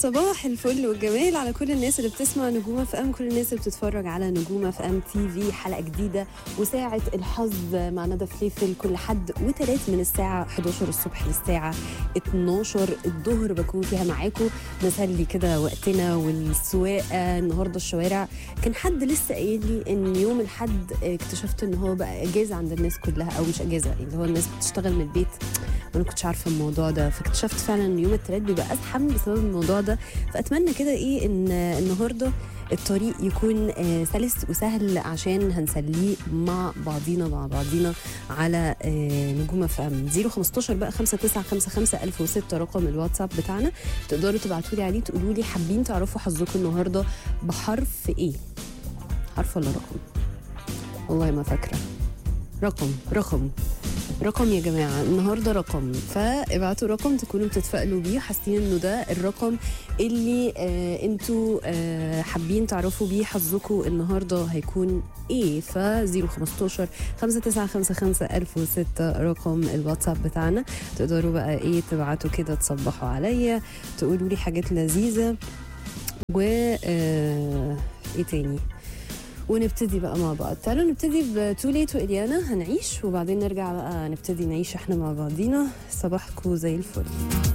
صباح الفل والجمال على كل الناس اللي بتسمع نجوم اف ام، كل الناس اللي بتتفرج على نجوم اف ام تي في. حلقه جديده وساعه الحظ مع ندى فليفل كل حد وتلات من الساعه 11 الصبح للساعه 12 الظهر بكون فيها معاكم نسلي كده وقتنا. والسواقه النهارده الشوارع كان حد لسه قايل لي ان يوم الحد اكتشفت ان هو بقى اجازه عند الناس كلها، او مش اجازه اللي هو الناس بتشتغل من البيت، وانا كنتش عارفه الموضوع ده، فاكتشفت فعلا ان يوم الثلاث بيبقى ازحم بسبب الموضوع ده. فاتمنى كده ايه ان النهارده الطريق يكون سلس وسهل عشان هنسليه مع بعضينا على نجوم اف ام 015 بقى 5955 رقم الواتساب بتاعنا. تقدروا تبعتوا لي عليه تقولوا لي حابين تعرفوا حظكم النهارده بحرف ايه، حرف ولا رقم؟ والله ما فاكره. رقم يا جماعة النهاردة رقم، فابعتوا رقم تكونوا بتتفائلوا بيه حاسين انه ده الرقم اللي انتوا حابين تعرفوا بيه حظكم النهاردة هيكون ايه. ف 015 5955 رقم الواتساب بتاعنا. تقدروا بقى ايه تبعتوا كده تصبحوا عليا تقولوا لي حاجات لذيذة و ايه تاني، ونبتدي بقى مع بعض. تعالوا نبتدي بتوليت وإليانا هنعيش، وبعدين نرجع بقى نبتدي نعيش احنا مع بعضينا. صباحكم زي الفل.